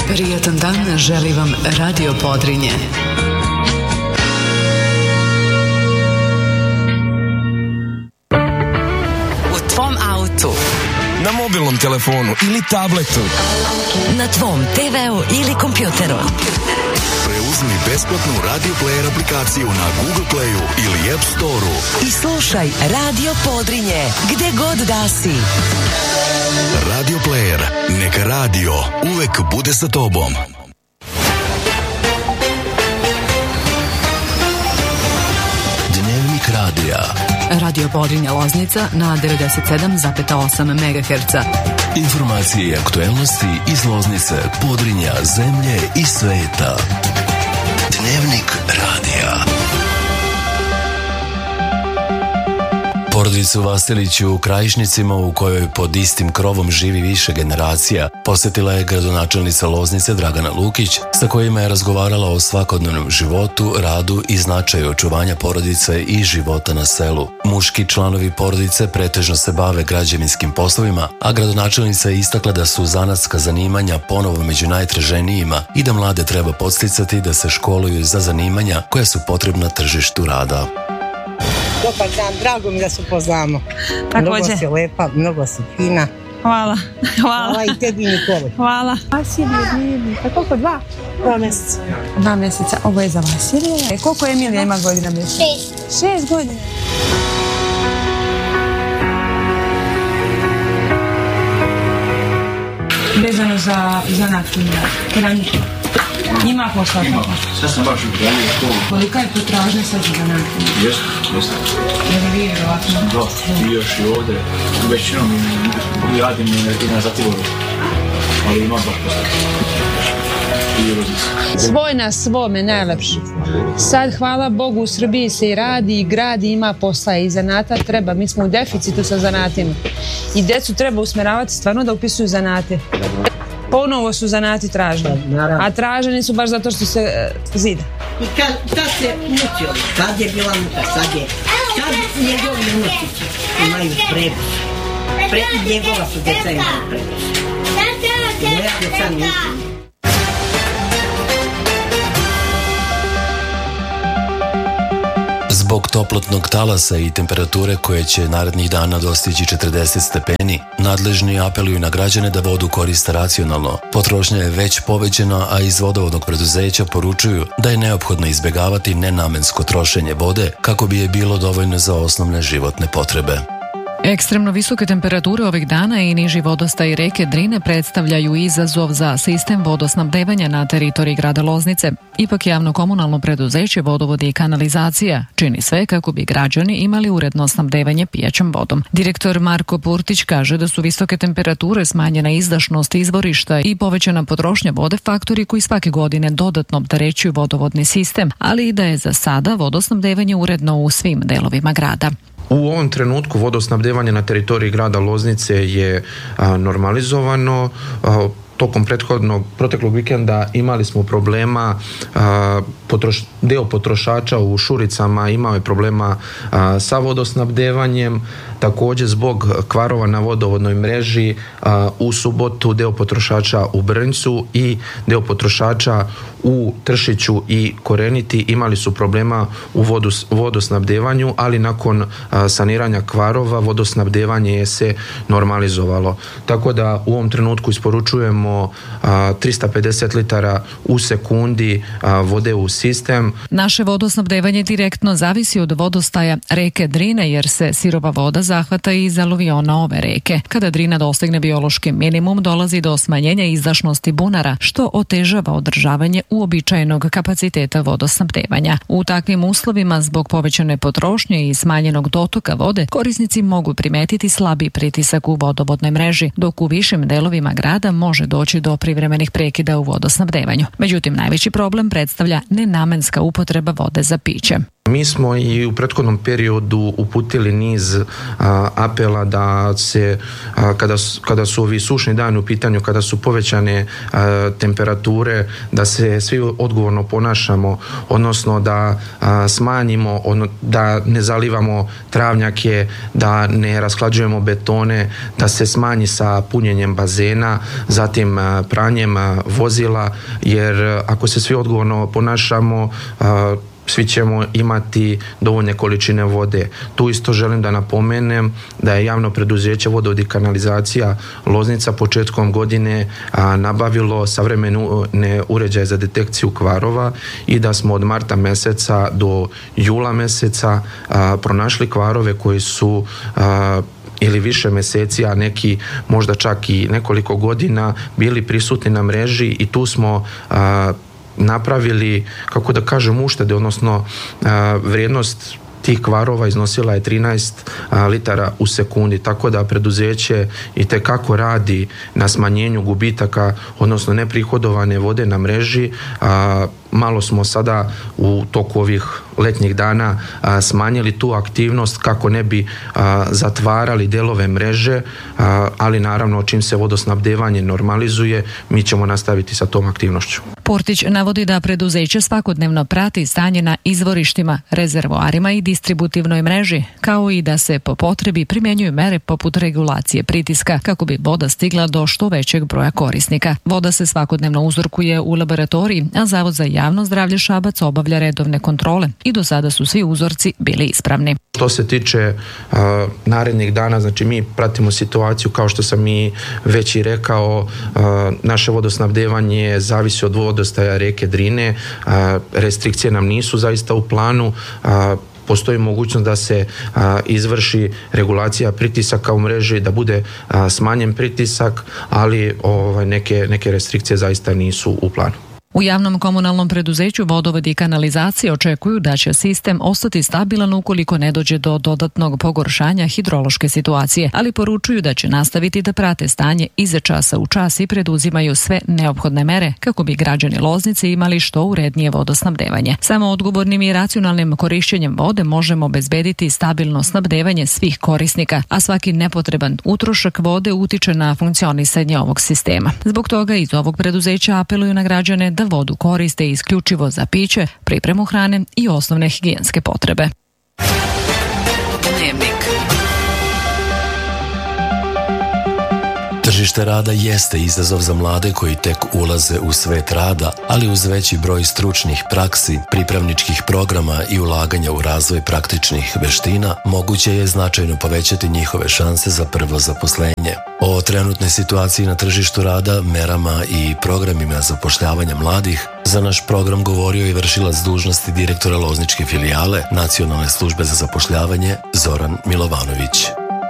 Prijatan dan želi vam Radio Podrinje. U tvom autu, na mobilnom telefonu ili tabletu, na tvom TV-u ili kompjuteru. Preuzmi besplatnu Radio Player aplikaciju na Google Playu ili App Storeu i slušaj Radio Podrinje gde god da si. Radio Player, neka radio uvek bude sa tobom. Dnevnik radija. Radio Podrinja Loznica na 97,8 MHz. Informacije i aktuelnosti iz Loznice, Podrinja, zemlje i sveta. Dnevnik radija. Porodicu Vastilić u Krajišnicima, u kojoj pod istim krovom živi više generacija, posetila je gradonačelnica Loznice Dragana Lukić, sa kojima je razgovarala o svakodnevnom životu, radu i značaju očuvanja porodice i života na selu. Muški članovi porodice pretežno se bave građevinskim poslovima, a gradonačelnica je istakla da su zanatska zanimanja ponovo među najtraženijima i da mlade treba podsticati da se školuju za zanimanja koja su potrebna tržištu rada. Dobar dan, drago mi da se poznamo. Mnogo si lepa, mnogo si fina. Hvala. Hvala i tebi, Nikoli. Hvala. Vasilije, pa koliko? 2 mjeseca. 2 mjeseca, ovo je za Vasilije. Koliko Emilija ima godina? 6 godina. Vezano za naknadu, keramiku. Ima posla tako? Sad sam baš u kraju. Kolika je potražnja sad za naknadu? Jeste. Je li vjerovatno? Da, i još i ovdje. Većinom radim i na Zativoru. Ali ima baš posla. Svoj na svome najlepše. Sad, hvala Bogu, u Srbiji se i radi i gradi, ima posla i zanata treba. Mi smo u deficitu sa zanatima. I decu treba usmeravati stvarno da upisuju zanate. Ponovo su zanati traženi, a traženi su baš zato što se zida. I kad se mučio, kad je bila muka, sad je. Kad njegovi mučići imaju prebuš. Njegova su djeca imaju prebuš. Moja djeca nisu. Zbog toplotnog talasa i temperature koje će narednih dana dostići 40 stepeni, nadležni apeluju na građane da vodu koriste racionalno. Potrošnja je već povećana, a iz vodovodnog preduzeća poručuju da je neophodno izbjegavati nenamensko trošenje vode kako bi je bilo dovoljno za osnovne životne potrebe. Ekstremno visoke temperature ovih dana i niži vodostaj reke Drine predstavljaju izazov za sistem vodosnabdevanja na teritoriji grada Loznice. Ipak javno komunalno preduzeće Vodovod i kanalizacija čini sve kako bi građani imali uredno snabdevanje pijaćom vodom. Direktor Marko Purtić kaže da su visoke temperature, smanjena izdašnost izvorišta i povećana potrošnja vode faktori koji svake godine dodatno opterećuju vodovodni sistem, ali i da je za sada vodosnabdevanje uredno u svim delovima grada. U ovom trenutku vodosnabdevanje na teritoriji grada Loznice je normalizovano. Tokom proteklog vikenda imali smo problema, deo potrošača u Šuricama imao je problema sa vodosnabdevanjem, također zbog kvarova na vodovodnoj mreži u subotu deo potrošača u Brnjcu i deo potrošača u Tršiću i Koreniti imali su problema u vodosnabdevanju, ali nakon saniranja kvarova vodosnabdevanje je se normalizovalo. Tako da u ovom trenutku isporučujemo 350 litara u sekundi vode u sistem. Naše vodosnabdevanje direktno zavisi od vodostaja reke Drine, jer se sirova voda zahvata iz aluviona ove reke. Kada Drina dostigne biološki minimum, dolazi do smanjenja izdašnosti bunara, što otežava održavanje uobičajenog kapaciteta vodosnabdevanja. U takvim uslovima, zbog povećane potrošnje i smanjenog dotoka vode, korisnici mogu primetiti slabi pritisak u vodovodnoj mreži, dok u višim delovima grada može doći do privremenih prekida u vodosnabdevanju. Međutim, najveći problem predstavlja nenamenska upotreba vode za piće. Mi smo i u prethodnom periodu uputili niz apela da se, kada su ovi sušni dani u pitanju, kada su povećane temperature, da se svi odgovorno ponašamo, odnosno da smanjimo, da ne zalivamo travnjake, da ne rashlađujemo betone, da se smanji sa punjenjem bazena, zatim pranjem vozila, jer ako se svi odgovorno ponašamo, svi ćemo imati dovoljne količine vode. Tu isto želim da napomenem da je javno preduzeće Vodovod i kanalizacija Loznica početkom godine nabavilo savremene uređaje za detekciju kvarova i da smo od marta meseca do jula meseca pronašli kvarove koji su ili više meseci, a neki možda čak i nekoliko godina bili prisutni na mreži i tu smo napravili, kako da kažem, uštede, odnosno vrijednost tih kvarova iznosila je 13 litara u sekundi, tako da preduzeće itekako radi na smanjenju gubitaka, odnosno neprihodovane vode na mreži. Malo smo sada u toku ovih letnjih dana smanjili tu aktivnost kako ne bi zatvarali delove mreže, ali naravno čim se vodosnabdevanje normalizuje, mi ćemo nastaviti sa tom aktivnošću. Portić navodi da preduzeće svakodnevno prati stanje na izvorištima, rezervoarima i distributivnoj mreži, kao i da se po potrebi primjenjuju mere poput regulacije pritiska kako bi voda stigla do što većeg broja korisnika. Voda se svakodnevno uzorkuje u laboratoriji, a Zavod za javno zdravlje Šabac obavlja redovne kontrole i do sada su svi uzorci bili ispravni. Što se tiče narednih dana, znači mi pratimo situaciju, kao što sam i već i rekao, naše vodosnabdevanje zavisi od vodostaja reke Drine, restrikcije nam nisu zaista u planu, postoji mogućnost da se izvrši regulacija pritisaka u mreži, da bude smanjen pritisak, ali neke restrikcije zaista nisu u planu. U javnom komunalnom preduzeću Vodovod i kanalizacije očekuju da će sistem ostati stabilan ukoliko ne dođe do dodatnog pogoršanja hidrološke situacije, ali poručuju da će nastaviti da prate stanje iz časa u čas i preduzimaju sve neophodne mere kako bi građani Loznice imali što urednije vodosnabdevanje. Samo odgovornim i racionalnim korišćenjem vode možemo obezbediti stabilno snabdevanje svih korisnika, a svaki nepotreban utrošak vode utiče na funkcionisanje ovog sistema. Zbog toga iz ovog preduzeća apeluju na građane da vodu koriste isključivo za piće, pripremu hrane i osnovne higijenske potrebe. Dnevnik. Tržište rada jeste izazov za mlade koji tek ulaze u svet rada, ali uz veći broj stručnih praksi, pripravničkih programa i ulaganja u razvoj praktičnih veština, moguće je značajno povećati njihove šanse za prvo zaposlenje. O trenutnoj situaciji na tržištu rada, merama i programima zapošljavanja mladih za naš program govorio i vršilac dužnosti direktora Lozničke filijale Nacionalne službe za zapošljavanje Zoran Milovanović.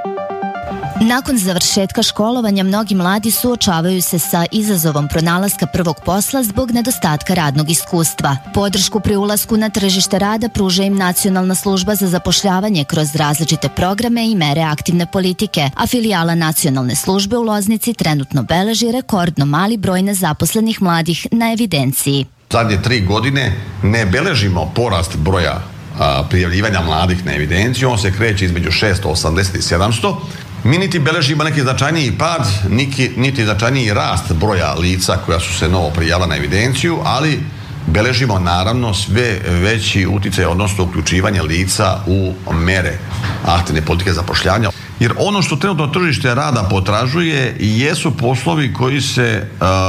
Nakon završetka školovanja mnogi mladi suočavaju se sa izazovom pronalaska prvog posla zbog nedostatka radnog iskustva. Podršku pri ulasku na tržište rada pruža im Nacionalna služba za zapošljavanje kroz različite programe i mere aktivne politike, a filijala Nacionalne službe u Loznici trenutno beleži rekordno mali broj nezaposlenih mladih na evidenciji. Zadnje 3 godine ne beležimo porast broja prijavljivanja mladih na evidenciju, on se kreće između 680 i 700. Mi niti beležimo neki značajniji pad, niti značajniji rast broja lica koja su se novo prijavila na evidenciju, ali beležimo naravno sve veći uticaj, odnosno uključivanje lica u mere aktivne politike zapošljavanja. Jer ono što trenutno tržište rada potražuje jesu poslovi koji se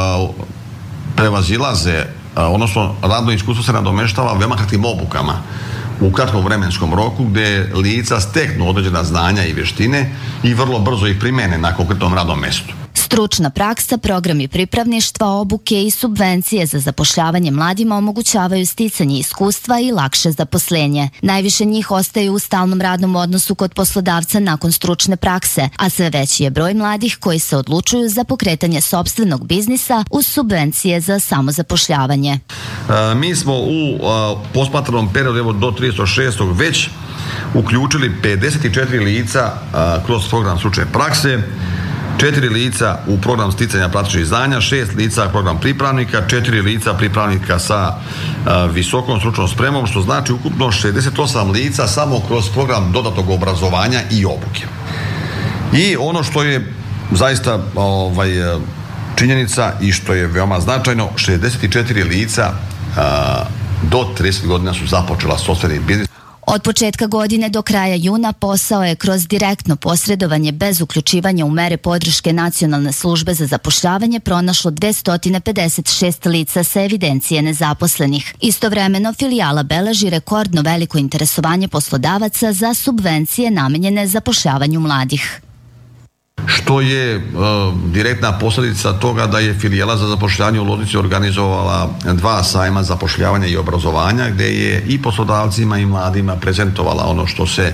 prevazilaze, odnosno radno iskustvo se nadomeštava veoma kratkim obukama u kratkom vremenskom roku gdje lica steknu određena znanja i vještine i vrlo brzo ih primene na konkretnom radnom mestu. Stručna praksa, programi pripravništva, obuke i subvencije za zapošljavanje mladima omogućavaju sticanje iskustva i lakše zaposlenje. Najviše njih ostaju u stalnom radnom odnosu kod poslodavca nakon stručne prakse, a sve veći je broj mladih koji se odlučuju za pokretanje sopstvenog biznisa uz subvencije za samozapošljavanje. Mi smo u posmatranom periodu do 306. već uključili 54 lica kroz program stručne prakse. 4 lica u program sticanja praktičnih znanja, 6 lica program pripravnika, 4 lica pripravnika sa visokom stručnom spremom, što znači ukupno 68 lica samo kroz program dodatnog obrazovanja i obuke. I ono što je zaista činjenica i što je veoma značajno, 64 lica do 30 godina su započela sopstveni biznis. Od početka godine do kraja juna posao je kroz direktno posredovanje bez uključivanja u mere podrške Nacionalne službe za zapošljavanje pronašlo 256 lica sa evidencije nezaposlenih. Istovremeno filijala beleži rekordno veliko interesovanje poslodavaca za subvencije namenjene zapošljavanju mladih. Što je direktna posljedica toga da je filijala za zapošljavanje u Loznici organizovala 2 sajma zapošljavanja i obrazovanja, gdje je i poslodavcima i mladima prezentovala ono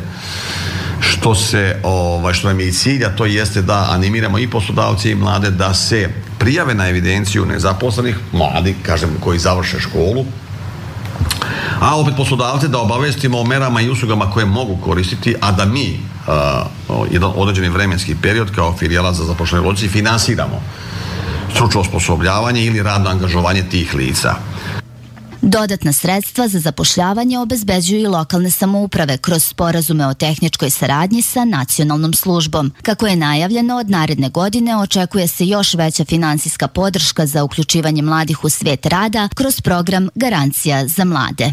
što nam je i cilj, a to jeste da animiramo i poslodavce i mlade da se prijave na evidenciju nezaposlenih, mladi, kažem, koji završe školu, a opet poslodavce da obavestimo o merama i uslugama koje mogu koristiti, a da mi jedan određeni vremenski period kao filijala za zapošljavanje u Loznici finansiramo stručno osposobljavanje ili radno angažovanje tih lica. Dodatna sredstva za zapošljavanje obezbeđuju i lokalne samouprave kroz sporazume o tehničkoj saradnji sa nacionalnom službom. Kako je najavljeno, od naredne godine očekuje se još veća finansijska podrška za uključivanje mladih u svijet rada kroz program Garancija za mlade.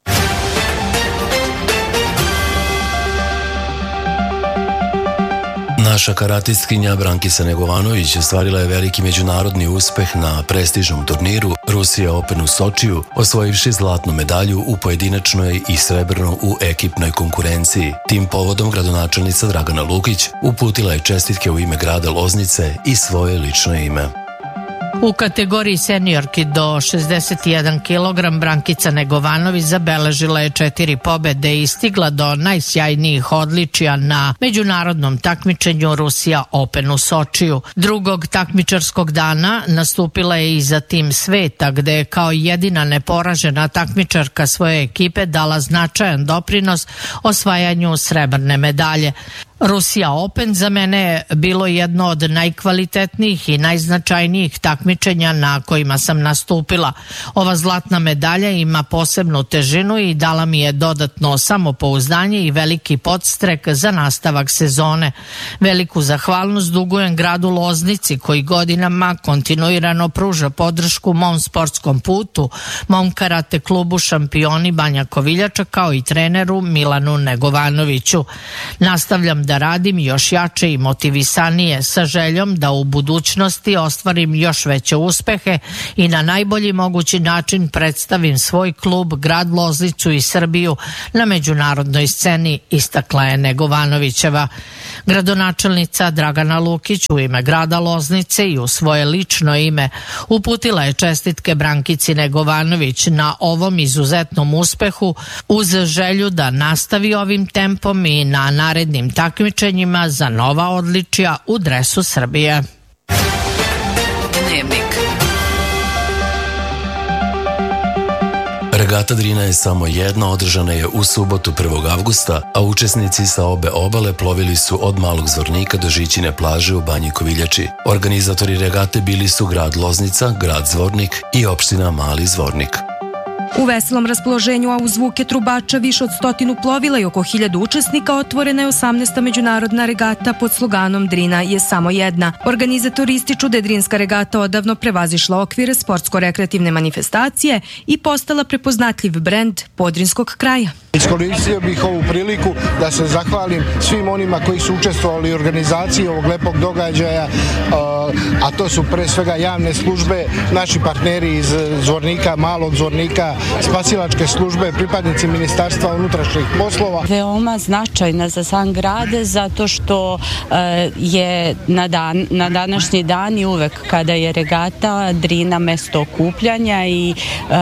Naša karatistkinja Brankica Negovanović ostvarila je veliki međunarodni uspeh na prestižnom turniru Rusija Open u Sočiju, osvojivši zlatnu medalju u pojedinačnoj i srebrnu u ekipnoj konkurenciji. Tim povodom gradonačelnica Dragana Lukić uputila je čestitke u ime grada Loznice i svoje lično ime. U kategoriji seniorki do 61 kg Brankica Negovanović zabeležila je 4 pobede i stigla do najsjajnijih odličija na međunarodnom takmičenju Rusija Open u Sočiju. Drugog takmičarskog dana nastupila je i za tim sveta, gde je kao jedina neporažena takmičarka svoje ekipe dala značajan doprinos osvajanju srebrne medalje. Rusija Open za mene je bilo jedno od najkvalitetnijih i najznačajnijih takmičenja na kojima sam nastupila. Ova zlatna medalja ima posebnu težinu i dala mi je dodatno samopouzdanje i veliki podstrek za nastavak sezone. Veliku zahvalnost dugujem gradu Loznici koji godinama kontinuirano pruža podršku mom sportskom putu, mom karate klubu Šampioni Banja Koviljača kao i treneru Milanu Negovanoviću. Nastavljam da radim još jače i motivisanije sa željom da u budućnosti ostvarim još veće uspehe i na najbolji mogući način predstavim svoj klub, grad Loznicu i Srbiju na međunarodnoj sceni, istakla je Negovanovićeva. Gradonačelnica Dragana Lukić u ime grada Loznice i u svoje lično ime uputila je čestitke Brankici Negovanović na ovom izuzetnom uspehu uz želju da nastavi ovim tempom i na narednim takmičenjima za nova odličja u dresu Srbije. Dnevnik. Regata Drina je samo jedna, održana je u subotu 1. avgusta, a učesnici sa obe obale plovili su od Malog Zvornika do Žičine plaže u Banji Koviljači. Organizatori regate bili su grad Loznica, grad Zvornik i opština Mali Zvornik. U veselom raspoloženju, a uz zvuke trubača više od 100 plovila i oko 1000 učesnika otvorena je 18. međunarodna regata pod sloganom Drina je samo jedna. Organizatori ističu da je Drinska regata odavno prevazišla okvire sportsko-rekreativne manifestacije i postala prepoznatljiv brend podrinskog kraja. Iskoristio bih ovu priliku da se zahvalim svim onima koji su učestvovali u organizaciji ovog lepog događaja, a to su pre svega javne službe, naši partneri iz Zvornika, Malog Zvornika, spasilačke službe, pripadnici Ministarstva unutrašnjih poslova. Veoma značajna za sam grad zato što je na današnji dan i uvek kada je regata Drina mesto okupljanja i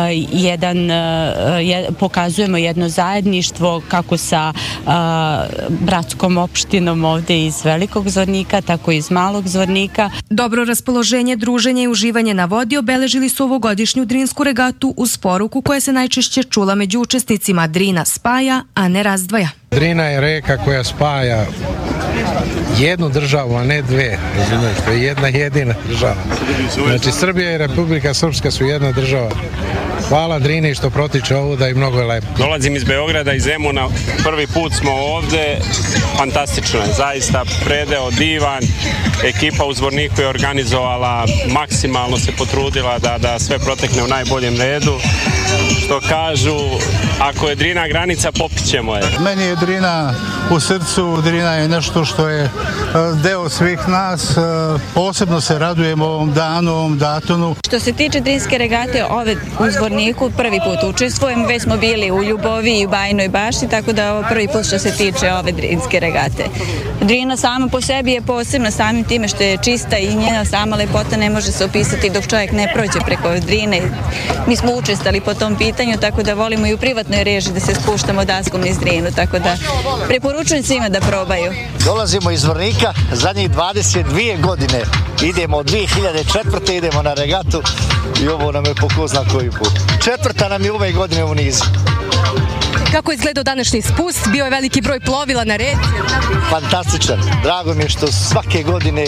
pokazujemo jedno zajedništvo kako sa bratskom opštinom ovde iz Velikog Zvornika, tako i iz Malog Zvornika. Dobro raspoloženje, druženje i uživanje na vodi obeležili su ovogodišnju Drinsku regatu uz poruku koja se najčešće čula među učesnicima: Drina spaja, a ne razdvaja. Drina je reka koja spaja jednu državu, a ne dve, razumiješ, to je jedna jedina država. Znači, Srbija i Republika Srpska su jedna država. Hvala Drini što protiče ovuda i mnogo je lepo. Dolazim iz Beograda, iz Zemuna, prvi put smo ovde, fantastično je, zaista predeo divan, ekipa u Zvorniku je organizovala, maksimalno se potrudila da sve protekne u najboljem redu. Što kažu, ako je Drina granica, popićemo je. Meni je Drina u srcu, Drina je nešto što je deo svih nas, posebno se radujemo ovom danu, ovom datunu. Što se tiče Drinske regate, ove u Zvorniku prvi put učestvujem, već smo bili u Ljubovi i u Bajinoj Bašti, tako da ovo prvi put što se tiče ove Drinske regate. Drina sama po sebi je posebna samim time što je čista i njena sama lepota ne može se opisati dok čovjek ne prođe preko Drine. Mi smo učestali po tom pitanju, tako da volimo i u privatnoj režiji da se spuštamo daskom niz Drinu, tako da preporučujem svima da probaju. Dolazimo iz Zvornika, zadnjih 22 godine idemo od 2004. idemo na regatu i ovo nam je po ko zna koji put. Četvrta nam je ove godine u nizu. Kako je izgledao današnji spust? Bio je veliki broj plovila na reci. Fantastičan. Drago mi je što svake godine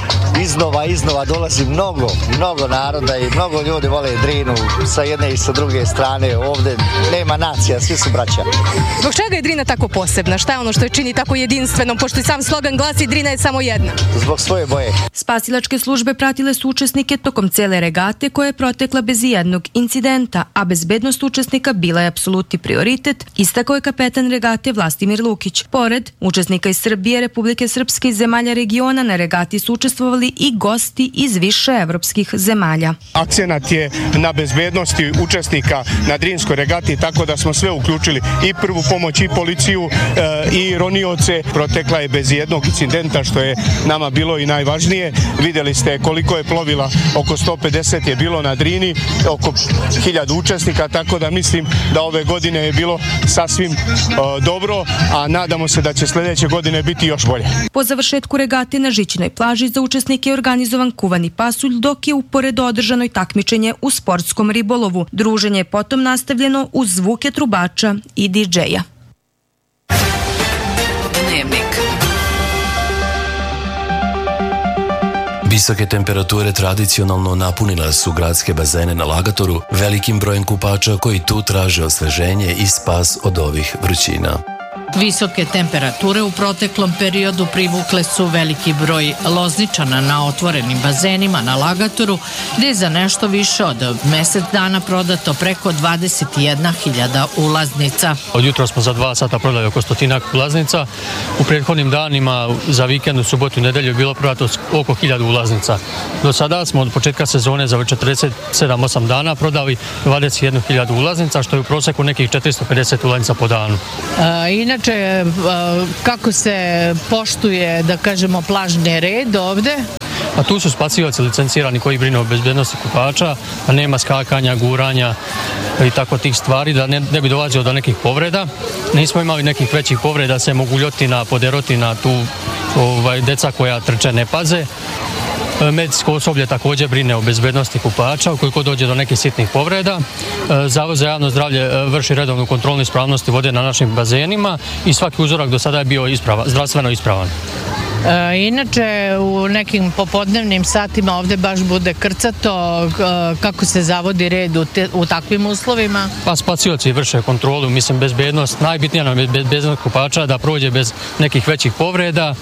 iznova dolazi mnogo naroda i mnogo ljudi vole Drinu sa jedne i sa druge strane. Ovde nema nacija, svi su braća. Zbog čega je Drina tako posebna? Šta je ono što je čini tako jedinstvenom, pošto i sam slogan glasi Drina je samo jedna? Zbog svoje boje. Spasilačke službe pratile su učesnike tokom cele regate koja je protekla bez ijednog incidenta, a bezbednost učesnika bila je apsolutni prioritet, istakao je kapetan regate Vlastimir Lukić. Pored učesnika iz Srbije, Republike Srpske i zemalja regiona, na regati su učestvovali i gosti iz više evropskih zemalja. Akcenat je na bezbednosti učesnika na Drinskoj regati, tako da smo sve uključili i prvu pomoć i policiju i ronioce. Protekla je bez jednog incidenta, što je nama bilo i najvažnije. Vidjeli ste koliko je plovila, oko 150 je bilo na Drini, oko 1000 učesnika, tako da mislim da ove godine je bilo sasvim dobro, a nadamo se da će sljedeće godine biti još bolje. Po završetku regate na Žičinoj plaži za učesnike je organizovan kuvani pasulj, dok je uporedo održano i takmičenje u sportskom ribolovu. Druženje je potom nastavljeno uz zvuke trubača i DJ-a. Dnevnik. Visoke temperature tradicionalno napunile su gradske bazene na Lagatoru velikim brojem kupača koji tu traže osveženje i spas od ovih vrućina. Visoke temperature u proteklom periodu privukle su veliki broj Lozničana na otvorenim bazenima na Lagatoru, gde je za nešto više od mesec dana prodato preko 21.000 ulaznica. Od jutra smo za 2 sata prodali oko 100 ulaznica. U prethodnim danima za vikend, u subotu i nedelju je bilo prodato oko 1000 ulaznica. Do sada smo od početka sezone za 47-8 dana prodali 21.000 ulaznica, što je u proseku nekih 450 ulaznica po danu. Inače, kako se poštuje, da kažemo, plažni red ovde? A tu su spasioci licencirani koji brinu o bezbednosti kupača, a nema skakanja, guranja i tako tih stvari, da ne bi dolazilo do nekih povreda. Nismo imali nekih većih povreda, se mogu ljotina, poderotina, tu deca koja trče ne paze. Medicinsko osoblje također brine o bezbednosti kupača ukoliko dođe do nekih sitnih povreda. Zavod za javno zdravlje vrši redovnu kontrolu ispravnosti vode na našim bazenima i svaki uzorak do sada je bio zdravstveno ispravan. Inače, u nekim popodnevnim satima ovde baš bude krcato. Kako se zavodi red u takvim uslovima? Pa spasioci vrše kontrolu, mislim, bezbednost. Najbitnija nam je bezbednost kupača, da prođe bez nekih većih povreda.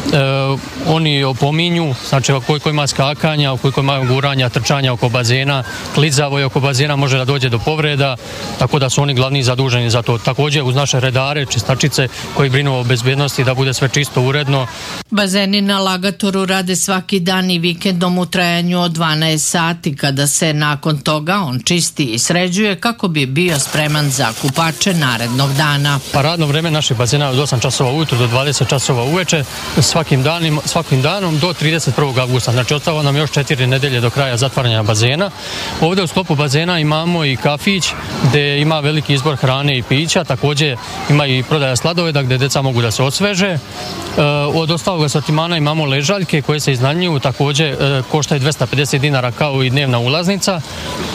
Oni opominju, znači koliko ima skakanja, koliko ima guranja, trčanja oko bazena, klizavo je oko bazena, može da dođe do povreda, tako da su oni glavni zaduženi za to. Također uz naše redare, čistačice koji brinu o bezbednosti, da bude sve čisto, uredno. Bazeni na Lagatoru rade svaki dan i vikendom u trajanju od 12 sati, kada se nakon toga on čisti i sređuje kako bi bio spreman za kupače narednog dana. Pa radno vreme naših bazena je od 8 časova ujutru do 20 časova uveče, svakim danom do 31. avgusta. Znači, ostalo nam još 4 nedelje do kraja zatvaranja bazena. Ovdje u sklopu bazena imamo i kafić gdje ima veliki izbor hrane i pića, također ima i prodaja sladoleda gdje deca mogu da se osveže. Od ostalog asortimana imamo ležaljke koje se iznajmljuju, također koštaju 250 dinara kao i dnevna ulaznica.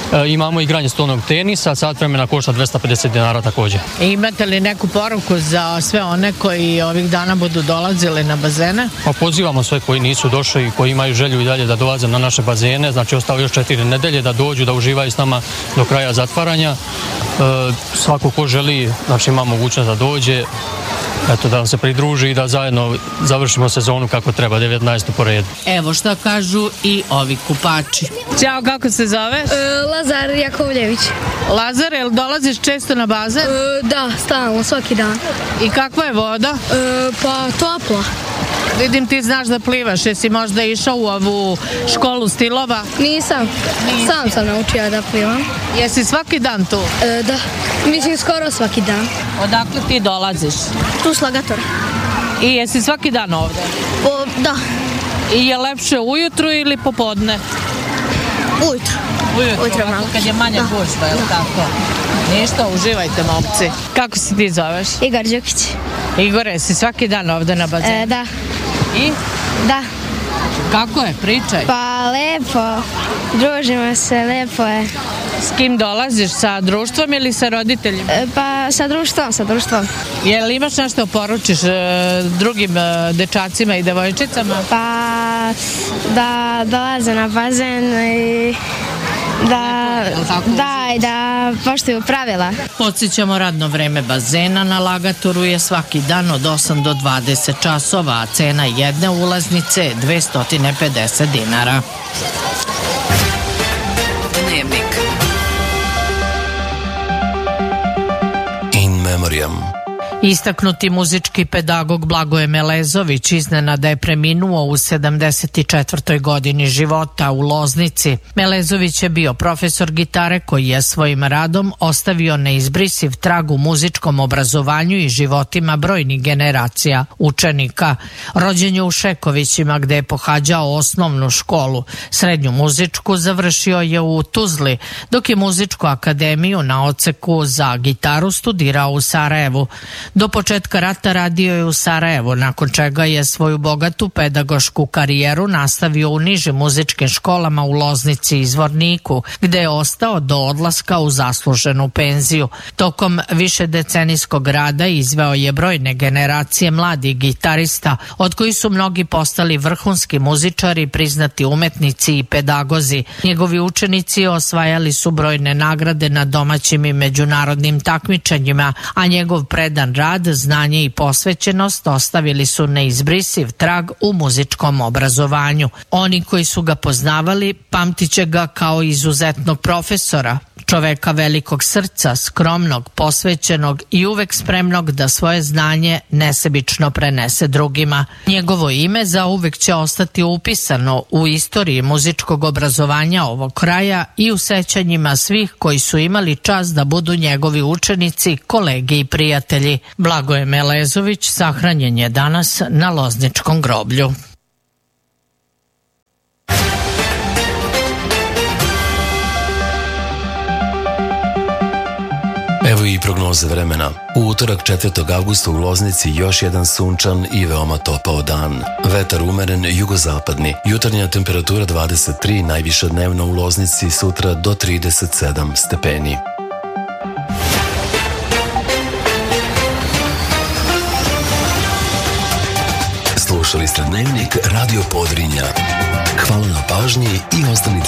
Imamo igranje stolnog tenisa, sat vremena košta 250 dinara također. Imate li neku poruku za sve one koji ovih dana budu dolazili na bazene? Pa pozivamo sve koji nisu došli i koji imaju želju i dalje da dolaze na naše bazene, znači ostao još 4 nedelje da dođu, da uživaju s nama do kraja zatvaranja. Svako ko želi, znači ima mogućnost da dođe, eto, da vam se pridruži i da zajedno završimo sezonu kako treba, 19. po redu. Evo šta kažu i ovi kupači. Ćao, kako se zoveš? Lazar Jakovljević. Lazar, jel dolaziš često na bazen? Da, stalno, svaki dan. I kakva je voda? Pa topla. Vidim ti znaš da plivaš, jesi možda išao u ovu školu stilova? Nisam, sam sam naučila da plivam. Jesi svaki dan tu? Da, mislim skoro svaki dan. Odakle ti dolaziš? Tu s Lagatora. I jesi svaki dan ovde? Da. I je lepše ujutru ili popodne? Ujutru. Ujutru, kad je manja gužva, je li tako? Ništa, uživajte, momci. Kako se ti zoveš? Igor Đukić. Igore, si svaki dan ovde na bazenu? Da. I? Da. Kako je? Pričaj. Pa lepo, družimo se, lepo je. S kim dolaziš? Sa društvom ili sa roditeljima? Pa sa društvom. Jel imaš nešto poručiš drugim dečacima i devojčicama? Pa da dolaze na bazen i da poštuju pravila. Podsjećamo, radno vreme bazena na Lagatoru je svaki dan od 8 do 20 časova, a cena jedne ulaznice je 250 dinara. Dnevnik. In memoriam. Istaknuti muzički pedagog Blagoje Melezović iznenada je preminuo u 74. godini života u Loznici. Melezović je bio profesor gitare koji je svojim radom ostavio neizbrisiv trag u muzičkom obrazovanju i životima brojnih generacija učenika. Rođen je u Šekovićima gde je pohađao osnovnu školu. Srednju muzičku završio je u Tuzli, dok je muzičku akademiju na odseku za gitaru studirao u Sarajevu. Do početka rata radio je u Sarajevu, nakon čega je svoju bogatu pedagošku karijeru nastavio u nižim muzičkim školama u Loznici i Zvorniku, gde je ostao do odlaska u zasluženu penziju. Tokom višedecenijskog rada izveo je brojne generacije mladih gitarista, od kojih su mnogi postali vrhunski muzičari, priznati umetnici i pedagozi. Njegovi učenici osvajali su brojne nagrade na domaćim i međunarodnim takmičenjima, a njegov predan rad, znanje i posvećenost ostavili su neizbrisiv trag u muzičkom obrazovanju. Oni koji su ga poznavali pamtiće ga kao izuzetnog profesora, čoveka velikog srca, skromnog, posvećenog i uvek spremnog da svoje znanje nesebično prenese drugima. Njegovo ime zauvek će ostati upisano u istoriji muzičkog obrazovanja ovog kraja i u sećanjima svih koji su imali čast da budu njegovi učenici, kolege i prijatelji. Blagoje Melezović sahranjen je danas na Lozničkom groblju. Evo i prognoze vremena. U utorak 4. avgusta u Loznici još jedan sunčan i veoma topao dan. Vetar umeren jugozapadni. Jutarnja temperatura 23, najviša dnevna u Loznici, sutra do 37 stepeni. Slušali ste Dnevnik Radio Podrinja. Hvala na pažnji i ostanite